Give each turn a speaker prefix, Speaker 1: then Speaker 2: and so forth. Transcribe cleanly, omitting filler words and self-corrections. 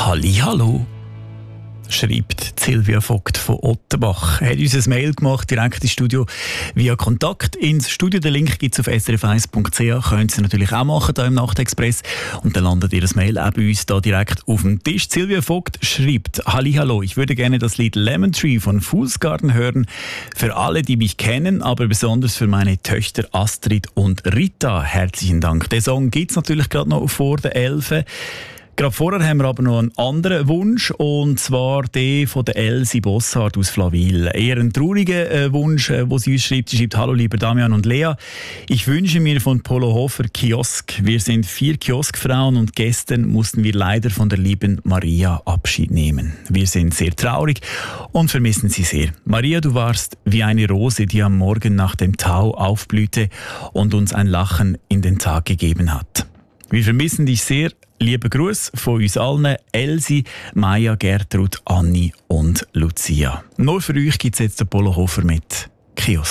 Speaker 1: Hallihallo, schreibt Silvia Vogt von Ottenbach. Er hat uns ein Mail gemacht, direkt ins Studio via Kontakt ins Studio. Den Link gibt es auf srf1.ch. Könnt ihr natürlich auch machen, hier im Nachtexpress. Und dann landet ihr das Mail auch bei uns da direkt auf dem Tisch. Silvia Vogt schreibt: Hallihallo, ich würde gerne das Lied Lemon Tree von Fool's Garden hören. Für alle, die mich kennen, aber besonders für meine Töchter Astrid und Rita. Herzlichen Dank. Den Song gibt es natürlich gerade noch vor der 11. Gerade vorher haben wir aber noch einen anderen Wunsch, und zwar den von der Elsie Bossard aus Flawil. Eher ein trauriger Wunsch, wo sie uns schreibt. Sie schreibt: Hallo lieber Damian und Lea, ich wünsche mir von Polo Hofer Kiosk. Wir sind 4 Kioskfrauen und gestern mussten wir leider von der lieben Maria Abschied nehmen. Wir sind sehr traurig und vermissen sie sehr. Maria, du warst wie eine Rose, die am Morgen nach dem Tau aufblühte und uns ein Lachen in den Tag gegeben hat. Wir vermissen dich sehr. Liebe Gruß von uns allen, Elsie, Maja, Gertrud, Anni und Lucia. Nur für euch gibt es jetzt den Polo Hofer mit Kiosk.